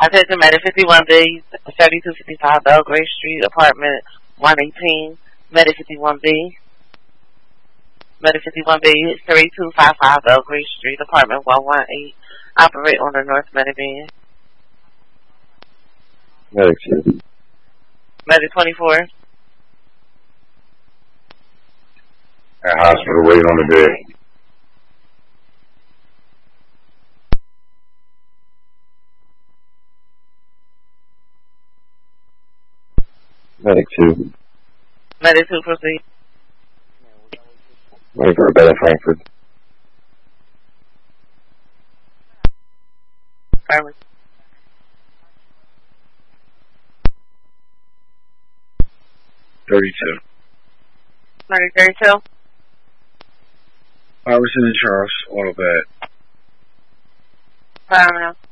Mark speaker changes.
Speaker 1: Attention Medic 51B, 3255 Belgrade Street, apartment 118, Medic 51B. Medic 51B, 3255 Belgrade Street, apartment 118, operate on the North Medivan.
Speaker 2: Medic 2.
Speaker 1: Medic 24.
Speaker 2: At hospital, waiting on the bed. Medic 2.
Speaker 1: Medic 2, proceed.
Speaker 2: Waiting for a bed in Frankfurt.
Speaker 1: Affirmative. Medic 32.
Speaker 2: Iverson and Charles, auto bed.
Speaker 1: Affirmative.